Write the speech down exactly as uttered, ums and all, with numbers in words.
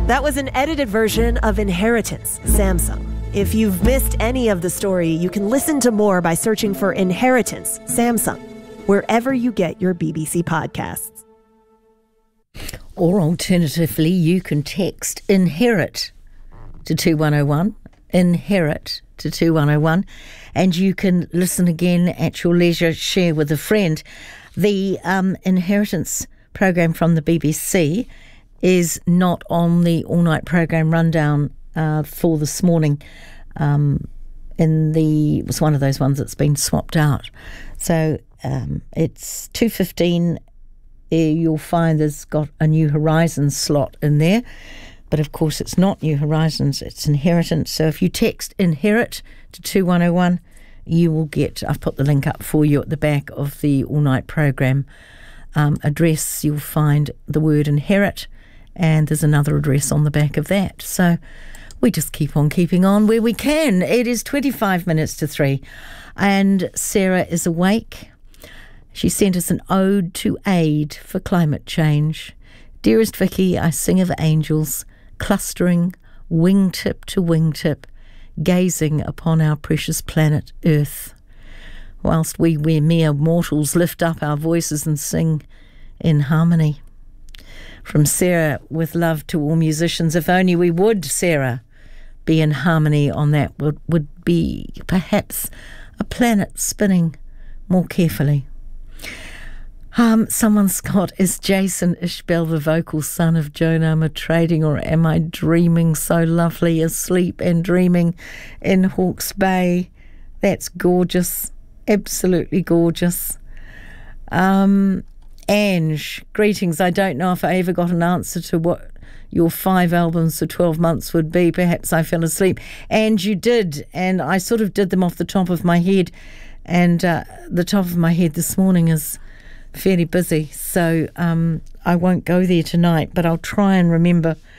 That was an edited version of Inheritance, Samsung. If you've missed any of the story, you can listen to more by searching for Inheritance, Samsung, wherever you get your B B C podcasts. Or alternatively, you can text Inherit to two one oh one, Inherit to two one oh one, and you can listen again at your leisure, share with a friend. The um, Inheritance program from the B B C is not on the all-night program rundown uh, for this morning. Um, in the it was one of those ones that's been swapped out. So um, it's two fifteen. Uh, you'll find there's got a New Horizons slot in there. But of course it's not New Horizons, it's Inheritance. So if you text Inherit to two one oh one, you will get, I've put the link up for you at the back of the all-night program um, address. You'll find the word Inherit, and there's another address on the back of that. So we just keep on keeping on where we can. It is twenty-five minutes to three, and Sarah is awake. She sent us an ode to aid for climate change. Dearest Vicky, I sing of angels, clustering wingtip to wingtip, gazing upon our precious planet Earth, whilst we, we mere mortals lift up our voices and sing in harmony. From Sarah, with love to all musicians. If only we would, Sarah, be in harmony on that, would, would be perhaps a planet spinning more carefully. Um, someone's got, is Jason Ishbel the vocal son of Joan Armatrading, or am I dreaming so lovely, asleep and dreaming in Hawke's Bay? That's gorgeous, absolutely gorgeous. Um, Ange, greetings. I don't know if I ever got an answer to what your five albums for twelve months would be. Perhaps I fell asleep. And you did, and I sort of did them off the top of my head, and uh, the top of my head this morning is fairly busy, so um, I won't go there tonight, but I'll try and remember